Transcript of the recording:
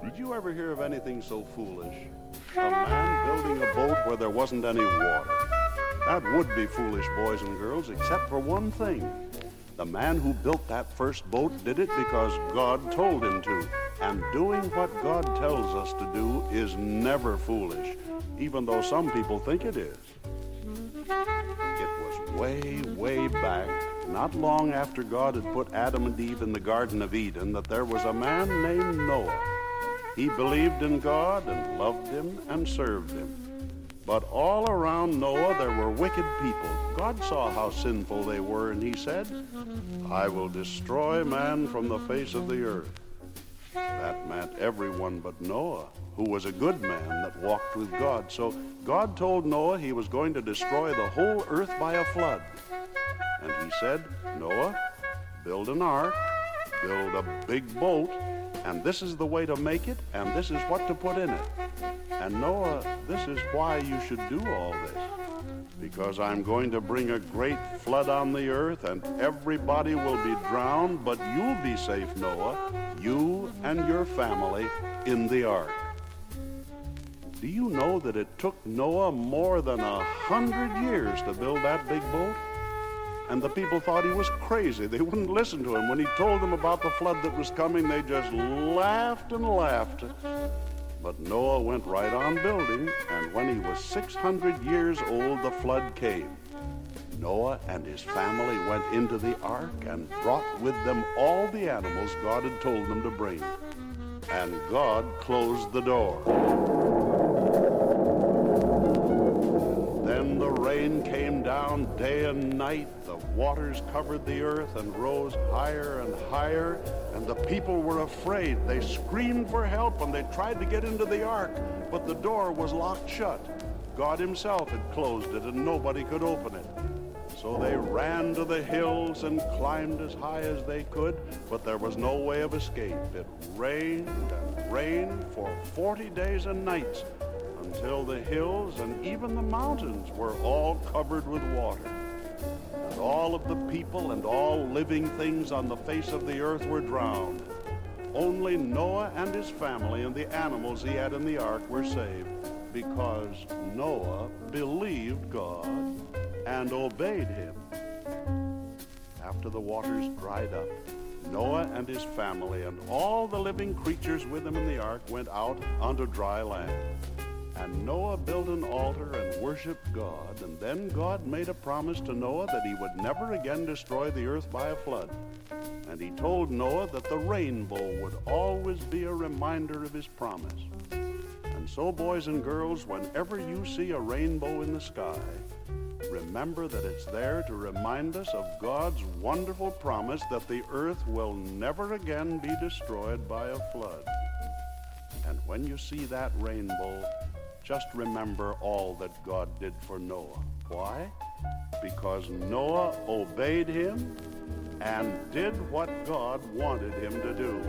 Did you ever hear of anything so foolish? A man building a boat where there wasn't any water. That would be foolish, boys and girls, except for one thing. The man who built that first boat did it because God told him to. And doing what God tells us to do is never foolish, even though some people think it is. It was way, way back, not long after God had put Adam and Eve in the Garden of Eden, that there was a man named Noah. He believed in God and loved him and served him. But all around Noah there were wicked people. God saw how sinful they were, and he said, "I will destroy man from the face of the earth." That meant everyone but Noah, who was a good man that walked with God. So God told Noah he was going to destroy the whole earth by a flood. And he said, "Noah, build an ark, build a big boat, and this is the way to make it, and this is what to put in it. And Noah, this is why you should do all this. Because I'm going to bring a great flood on the earth, and everybody will be drowned, but you'll be safe, Noah, you and your family in the ark." Do you know that it took Noah more than 100 years to build that big boat? And the people thought he was crazy. They wouldn't listen to him. When he told them about the flood that was coming, they just laughed and laughed. But Noah went right on building, and when he was 600 years old, the flood came. Noah and his family went into the ark and brought with them all the animals God had told them to bring. And God closed the door. Then the rain came down day and night. The waters covered the earth and rose higher and higher, and the people were afraid. They screamed for help, and they tried to get into the ark, but the door was locked shut. God himself had closed it, and nobody could open it. So they ran to the hills and climbed as high as they could, but there was no way of escape. It rained and rained for 40 days and nights, until the hills and even the mountains were all covered with water. And all of the people and all living things on the face of the earth were drowned. Only Noah and his family and the animals he had in the ark were saved, because Noah believed God and obeyed him. After the waters dried up, Noah and his family and all the living creatures with him in the ark went out onto dry land. And Noah built an altar and worshiped God, and then God made a promise to Noah that he would never again destroy the earth by a flood. And he told Noah that the rainbow would always be a reminder of his promise. And so, boys and girls, whenever you see a rainbow in the sky, remember that it's there to remind us of God's wonderful promise that the earth will never again be destroyed by a flood. And when you see that rainbow, just remember all that God did for Noah. Why? Because Noah obeyed him and did what God wanted him to do.